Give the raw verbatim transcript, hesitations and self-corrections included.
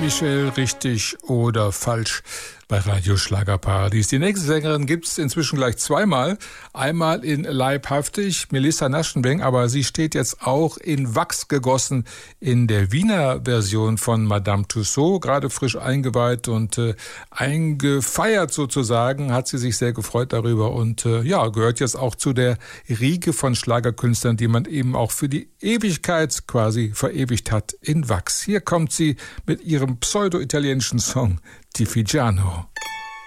Michel, richtig oder falsch bei Radio Schlagerparadies. Die nächste Sängerin gibt's inzwischen gleich zweimal. Einmal in Leibhaftig, Melissa Naschenweng, aber sie steht jetzt auch in Wachs gegossen in der Wiener Version von Madame Tussaud, gerade frisch eingeweiht und äh, eingefeiert sozusagen, hat sie sich sehr gefreut darüber und äh, ja, gehört jetzt auch zu der Riege von Schlagerkünstlern, die man eben auch für die Ewigkeit quasi verewigt hat in Wachs. Hier kommt sie mit ihrem pseudo-italienischen Song Tifigiano.